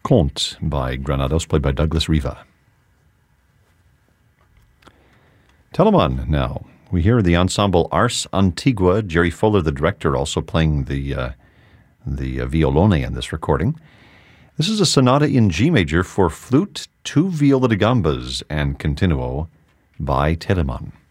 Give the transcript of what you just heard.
Conte by Granados, played by Douglas Riva. Telemann now. We hear the ensemble Ars Antigua, Jerry Fuller, the director, also playing the violone in this recording. This is a sonata in G major for flute, two viola da gambas, and continuo by Telemann.